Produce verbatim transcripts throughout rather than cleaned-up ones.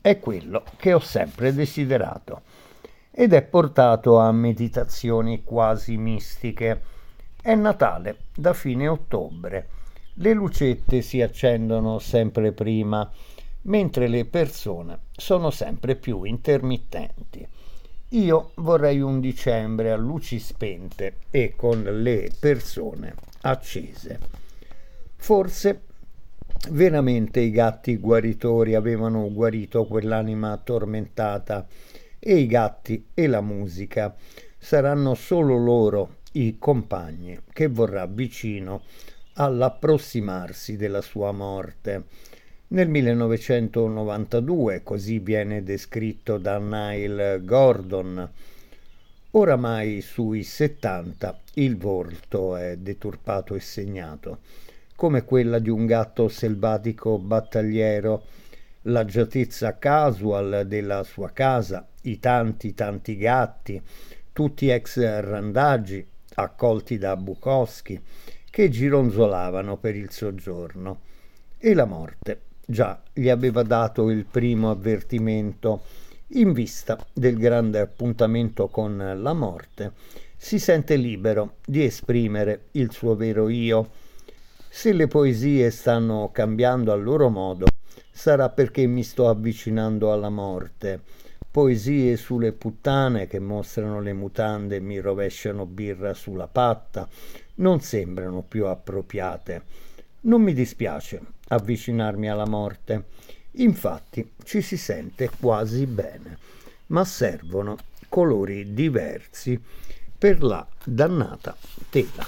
è quello che ho sempre desiderato ed è portato a meditazioni quasi mistiche. È Natale da fine ottobre. Le lucette si accendono sempre prima, mentre le persone sono sempre più intermittenti. Io vorrei un dicembre a luci spente e con le persone accese. Forse veramente i gatti guaritori avevano guarito quell'anima tormentata e i gatti e la musica saranno solo loro i compagni che vorrà vicino all'approssimarsi della sua morte. Nel millenovecentonovantadue, così viene descritto da Neil Gordon, oramai sui settanta, il volto è deturpato e segnato, come quella di un gatto selvatico battagliero, l'agiatezza casual della sua casa, i tanti tanti gatti, tutti ex randaggi accolti da Bukowski, che gironzolavano per il soggiorno. E la morte già gli aveva dato il primo avvertimento. In vista del grande appuntamento con la morte, si sente libero di esprimere il suo vero io. Se le poesie stanno cambiando al loro modo, sarà perché mi sto avvicinando alla morte. Poesie sulle puttane che mostrano le mutande e mi rovesciano birra sulla patta non sembrano più appropriate. Non mi dispiace avvicinarmi alla morte, infatti ci si sente quasi bene, ma servono colori diversi per la dannata tela.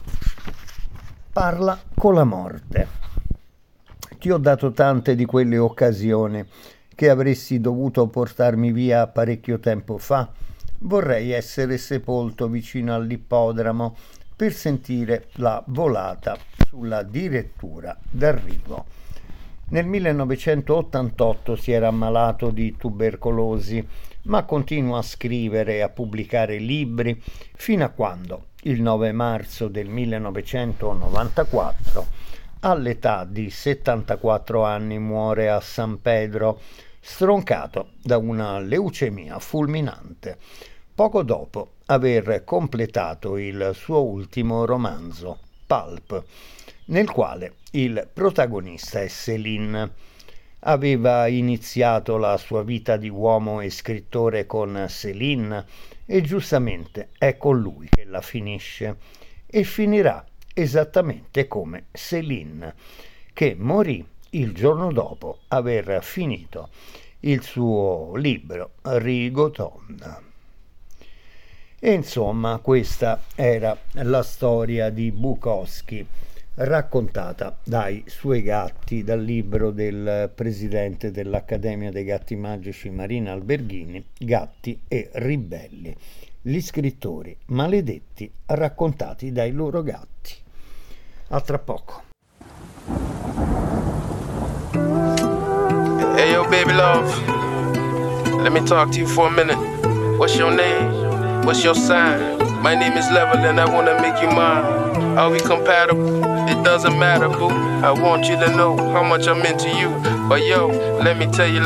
Parla con la morte. Ti ho dato tante di quelle occasioni che avresti dovuto portarmi via parecchio tempo fa. Vorrei essere sepolto vicino all'ippodromo per sentire la volata sulla direttura d'arrivo. Nel millenovecentottantotto si era ammalato di tubercolosi, ma continua a scrivere e a pubblicare libri fino a quando, il nove marzo del millenovecentonovantaquattro, all'età di settantaquattro anni, muore a San Pedro, stroncato da una leucemia fulminante, poco dopo aver completato il suo ultimo romanzo, Pulp, nel quale il protagonista è Céline. Aveva iniziato la sua vita di uomo e scrittore con Céline e giustamente è con lui che la finisce, e finirà esattamente come Céline, che morì il giorno dopo aver finito il suo libro Rigotonda. E insomma, questa era la storia di Bukowski, raccontata dai suoi gatti, dal libro del presidente dell'Accademia dei Gatti Magici Marina Alberghini, Gatti e Ribelli, gli scrittori maledetti raccontati dai loro gatti. A tra poco. Hey yo, baby love, let me talk to you for a minute. What's your name? What's your sign? My name is Level and I wanna make you mine. Are we compatible? It doesn't matter, boo. I want you to know how much I'm into you. But yo, let me tell you